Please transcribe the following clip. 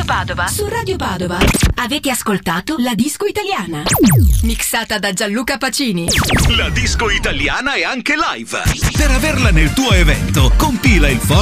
Radio Padova. Su Radio Padova avete ascoltato La Disco Italiana, mixata da Gianluca Pacini. La disco italiana è anche live. Per averla nel tuo evento, compila il